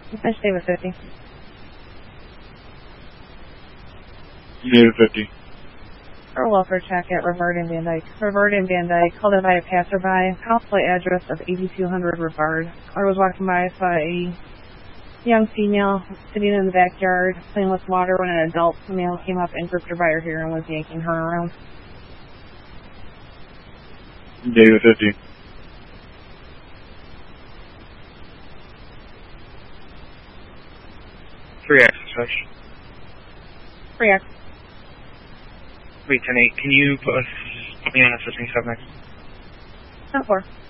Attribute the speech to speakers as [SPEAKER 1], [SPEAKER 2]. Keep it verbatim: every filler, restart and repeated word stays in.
[SPEAKER 1] I stay with fifty.
[SPEAKER 2] Negative fifty.
[SPEAKER 1] For welfare check at Rivard and Van Dyke. Rivard and Van Dyke, called in by a passerby. House plate address of eighty-two hundred Rivard. I was walking by, saw a young female sitting in the backyard playing with water when an adult male came up and gripped her by her hair and was yanking her around.
[SPEAKER 2] Negative fifty.
[SPEAKER 3] Three X, Switch.
[SPEAKER 1] Three X.
[SPEAKER 3] Wait, ten eight, can you put us, put me on a switching subnext?
[SPEAKER 1] ten four.